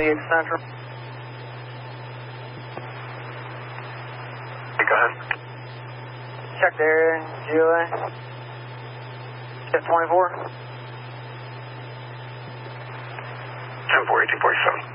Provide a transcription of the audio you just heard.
Central. Go ahead. Check the area, GOA. Check 24. 10-4, 1847.